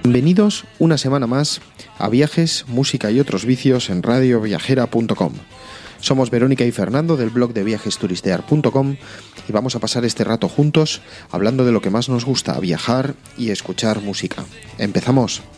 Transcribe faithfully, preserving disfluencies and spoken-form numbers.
Bienvenidos una semana más a Viajes, Música y otros vicios en radio viajera punto com. Somos Verónica y Fernando del blog de viajes turistear punto com y vamos a pasar este rato juntos hablando de lo que más nos gusta, viajar y escuchar música. ¡Empezamos!